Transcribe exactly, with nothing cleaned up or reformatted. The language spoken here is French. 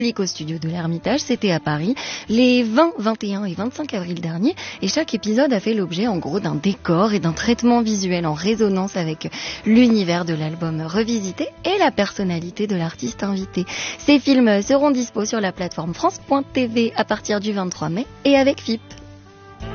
au studio de l'Ermitage, c'était à Paris, les vingt, vingt et un et vingt-cinq avril dernier, et chaque épisode a fait l'objet en gros d'un décor et d'un traitement visuel en résonance avec l'univers de l'album revisité et la personnalité de l'artiste invité. Ces films seront dispo sur la plateforme France point T V à partir du vingt-trois mai et avec F I P.